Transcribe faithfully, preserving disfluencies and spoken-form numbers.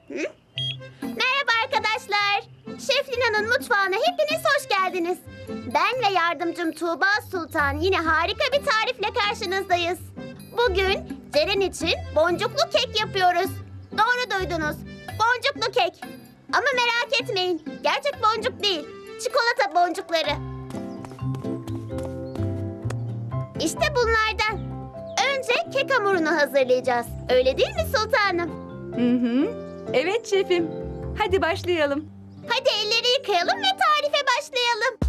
Hı? Merhaba arkadaşlar. Şef Lina'nın mutfağına hepiniz hoş geldiniz. Ben ve yardımcım Tuğba Sultan yine harika bir tarifle karşınızdayız. Bugün Ceren için boncuklu kek yapıyoruz. Doğru duydunuz. Boncuklu kek. Ama merak etmeyin. Gerçek boncuk değil. Çikolata boncukları. İşte bunlardan. Önce kek hamurunu hazırlayacağız. Öyle değil mi sultanım? Hı hı. Evet şefim. Hadi başlayalım. Hadi elleri yıkayalım ve tarife başlayalım.